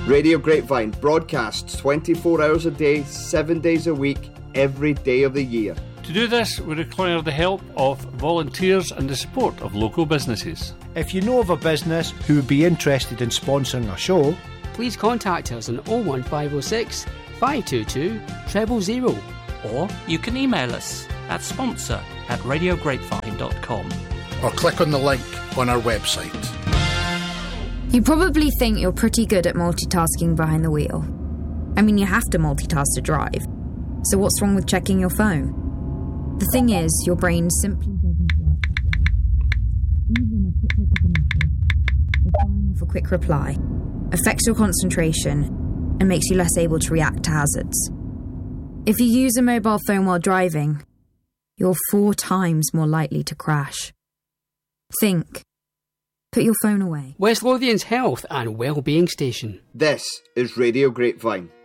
Radio Grapevine broadcasts 24 hours a day, 7 days a week, every day of the year. To do this, we require the help of volunteers and the support of local businesses. If you know of a business who would be interested in sponsoring our show, please contact us on 01506 522 000. Or you can email us at sponsor@radiograpevine.com. Or click on the link on our website. You probably think you're pretty good at multitasking behind the wheel. I mean, you have to multitask to drive. So what's wrong with checking your phone? The thing is, your brain simply doesn't work that way. Even a quick look at the message, or firing off a quick reply, affects your concentration and makes you less able to react to hazards. If you use a mobile phone while driving, you're 4 times more likely to crash. Think. Put your phone away. West Lothian's health and wellbeing station. This is Radio Grapevine.